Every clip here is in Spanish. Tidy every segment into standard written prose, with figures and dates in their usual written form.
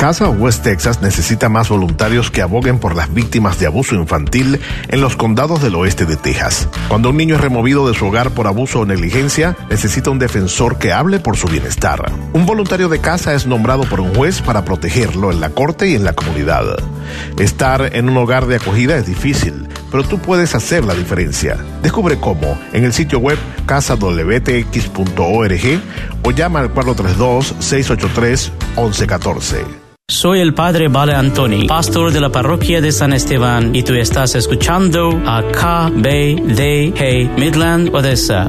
Casa West Texas necesita más voluntarios que aboguen por las víctimas de abuso infantil en los condados del oeste de Texas. Cuando un niño es removido de su hogar por abuso o negligencia, necesita un defensor que hable por su bienestar. Un voluntario de casa es nombrado por un juez para protegerlo en la corte y en la comunidad. Estar en un hogar de acogida es difícil, pero tú puedes hacer la diferencia. Descubre cómo en el sitio web casadwtx.org o llama al 432-683-1114. Soy el Padre Vale Antoni, pastor de la parroquia de San Esteban, y tú estás escuchando a KBDH Midland Odessa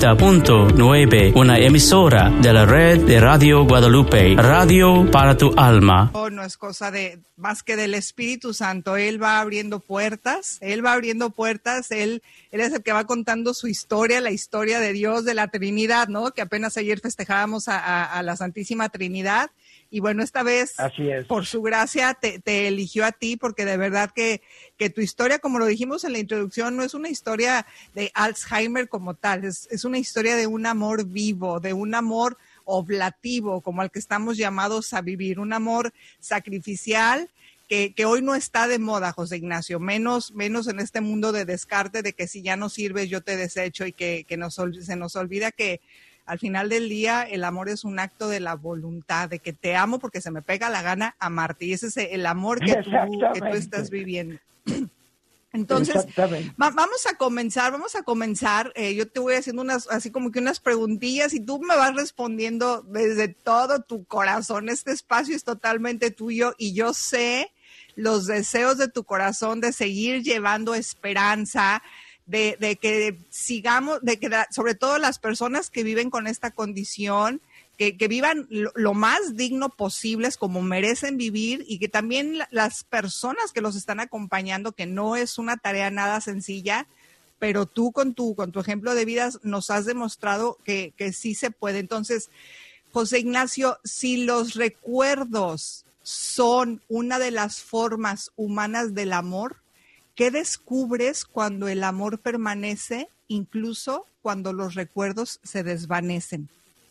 90.9, una emisora de la red de Radio Guadalupe, radio para tu alma. No es cosa de más que del Espíritu Santo. Él va abriendo puertas, Él es el que va contando su historia, la historia de Dios, de la Trinidad, ¿no? Que apenas ayer festejábamos a la Santísima Trinidad. Y bueno, esta vez, por su gracia, te eligió a ti, porque de verdad que tu historia, como lo dijimos en la introducción, no es una historia de Alzheimer como tal, es una historia de un amor vivo, de un amor oblativo, como al que estamos llamados a vivir, un amor sacrificial que hoy no está de moda, José Ignacio, menos en este mundo de descarte, de que si ya no sirves yo te desecho, y que se nos olvida que al final del día, el amor es un acto de la voluntad, de que te amo porque se me pega la gana amarte. Y ese es el amor que tú estás viviendo. Entonces, vamos a comenzar. Yo te voy haciendo unas preguntillas y tú me vas respondiendo desde todo tu corazón. Este espacio es totalmente tuyo y yo sé los deseos de tu corazón de seguir llevando esperanza, de que sigamos, sobre todo las personas que viven con esta condición, que vivan lo más digno posibles como merecen vivir, y que también las personas que los están acompañando, que no es una tarea nada sencilla, pero tú con tu ejemplo de vida nos has demostrado que sí se puede. Entonces, José Ignacio, si los recuerdos son una de las formas humanas del amor, ¿qué descubres cuando el amor permanece, incluso cuando los recuerdos se desvanecen?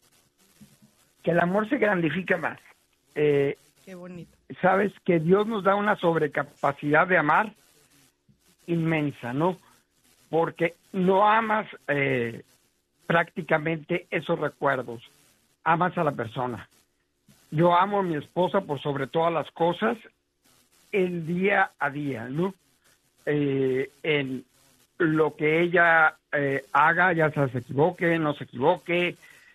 Que el amor se grandifica más. Qué bonito. Sabes que Dios nos da una sobrecapacidad de amar inmensa, ¿no? Porque no amas prácticamente esos recuerdos, amas a la persona. Yo amo a mi esposa por sobre todas las cosas, el día a día, ¿no? En lo que ella haga, ya sea se equivoque, no se equivoque,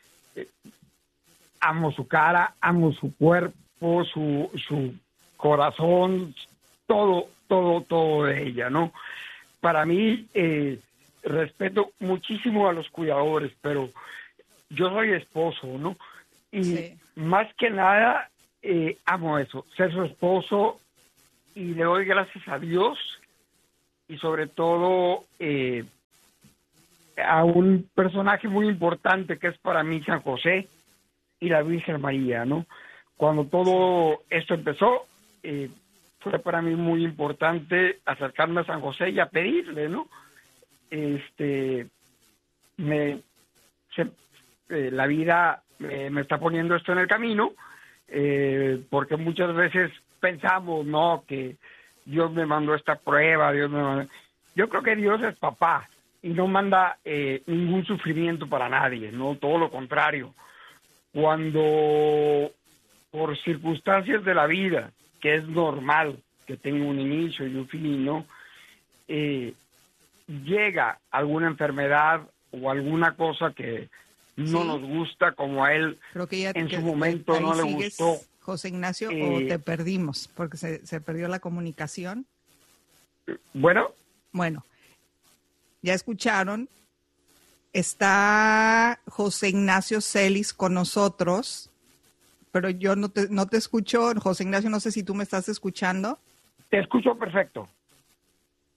amo su cara, amo su cuerpo, su corazón, todo de ella, ¿no? Para mí, respeto muchísimo a los cuidadores, pero yo soy esposo, ¿no? Y más que nada, amo eso, ser su esposo, y le doy gracias a Dios, y sobre todo a un personaje muy importante que es para mí San José y la Virgen María, ¿no? Cuando todo esto empezó, fue para mí muy importante acercarme a San José y a pedirle, ¿no? La vida me está poniendo esto en el camino, porque muchas veces pensamos, ¿no?, que Dios me mandó esta prueba, Yo creo que Dios es papá y no manda ningún sufrimiento para nadie, ¿no? Todo lo contrario. Cuando por circunstancias de la vida, que es normal que tenga un inicio y un fin, ¿no? Llega alguna enfermedad o alguna cosa que no nos gusta, como a él en su momento no le gustó. José Ignacio, ¿o te perdimos? Porque se perdió la comunicación. Bueno, ya escucharon. Está José Ignacio Celis con nosotros, pero yo no te escucho. José Ignacio, no sé si tú me estás escuchando. Te escucho perfecto.